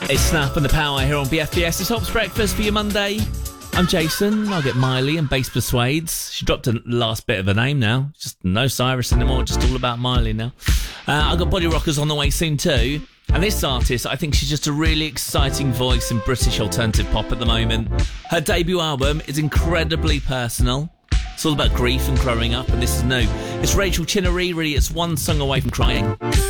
It's Snap and the Power here on BFBS. It's Hops Breakfast for your Monday. I'm Jason. I'll get Miley and Bass Persuades. She dropped the last bit of her name now. Just no Cyrus anymore, just all about Miley now. I've got Body Rockers on the way soon too. And this artist, I think she's just a really exciting voice in British alternative pop at the moment. Her debut album is incredibly personal. It's all about grief and growing up, and this is new. It's Rachel Chinnery, really. It's one song away from crying.